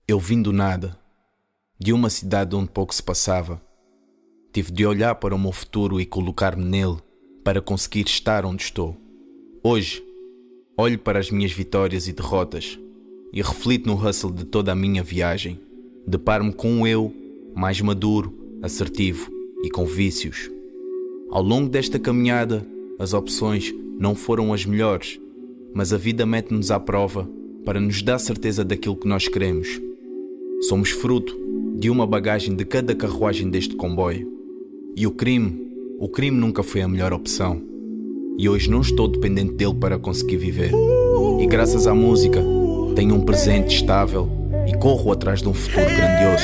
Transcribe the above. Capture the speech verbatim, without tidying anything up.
Eu vim do nada, de uma cidade onde pouco se passava. Tive de olhar para o meu futuro e colocar-me nele para conseguir estar onde estou. Hoje, olho para as minhas vitórias e derrotas e reflito no hustle de toda a minha viagem. Deparo-me com um eu mais maduro, assertivo e com vícios. Ao longo desta caminhada, as opções não foram as melhores, mas a vida mete-nos à prova para nos dar certeza daquilo que nós queremos. Somos fruto de uma bagagem de cada carruagem deste comboio. E o crime, o crime nunca foi a melhor opção. E hoje não estou dependente dele para conseguir viver. E graças à música, tenho um presente estável e corro atrás de um futuro grandioso.